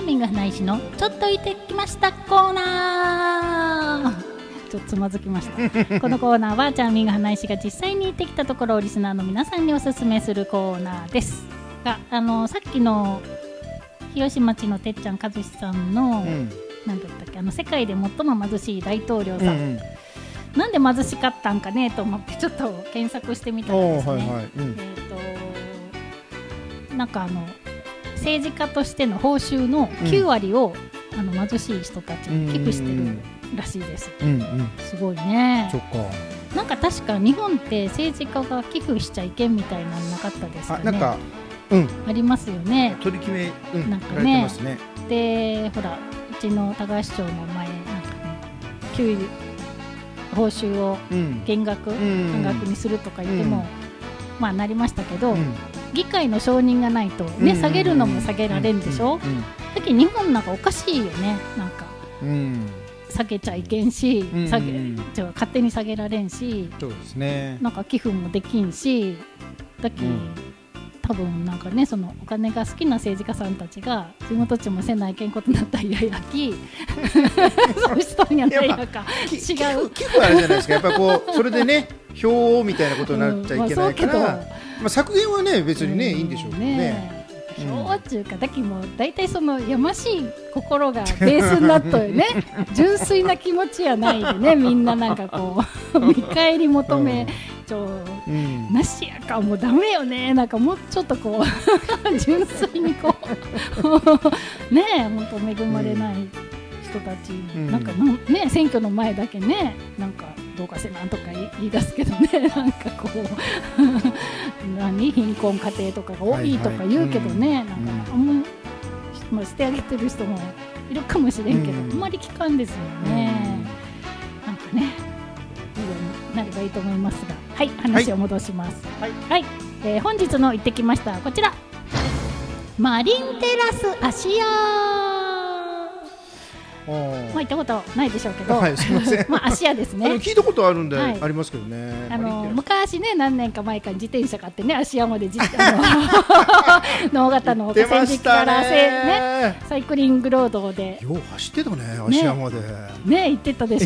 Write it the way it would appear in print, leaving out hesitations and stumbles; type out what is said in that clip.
ミング花石のちょっと行ってきましたコーナー。ちょっとつまずきましたこのコーナーはチャーミング花石が実際に行ってきたところをリスナーの皆さんにおすすめするコーナーですが、さっきの日吉町のてっちゃん和志さんの、なんだったっけ、世界で最も貧しい大統領さん、なんで貧しかったんかねと思ってちょっと検索してみたらですね、なんか政治家としての報酬の9割を、貧しい人たちに寄付してるらしいです、すごいね。 そっか。 なんか確か日本って政治家が寄付しちゃいけんみたいなのなかったですかね。 なんか、 ありますよね、 取り決め、 なんかられてますね。 でほらうちの高橋町の前なんかね、給油報酬を減額、半額にするとか言っても、まあなりましたけど、議会の承認がないとね、下げるのも下げられるでしょ。だけど日本なんかおかしいよね。なんか、下げちゃいけんし、勝手に下げられんし、 そうですね。 なんか寄付もできんし、だけ、多分なんかね、そのお金が好きな政治家さんたちが地元地もせないけんことになったら嫌やきそういう人にはないやか違う寄付はあれじゃないですか。やっぱこうそれでね票みたいなことになっちゃいけないから、削減はね別にね、いいんでしょうけどね。 票っていうかだけもう大体そのやましい心がベースになっとよね純粋な気持ちやないでね、みんななんかこう見返り求めなしやかもうダメよね。なんかもうちょっとこう純粋にこうねえ本当恵まれない人たち、なんかね選挙の前だけねなんかどうかせなんとか言い出すけどね、なんかこう貧困家庭とかが多いとか言うけどね、なんかまあしてあげてる人もいるかもしれんけど、あんまり聞かんですよね。なんかねいいようになればいいと思いますが、はい、話を戻します。はい、本日の行ってきましたこちら、マリンテラス芦屋。まあ行ったことないでしょうけど、 すみません。 まあ芦屋ですね。 聞いたことあるんでありますけどね。 昔ね何年か前から自転車買ってね芦屋まで能形の河川敷からねサイクリングロードでよう走ってたね芦屋までね行ってたでしょ。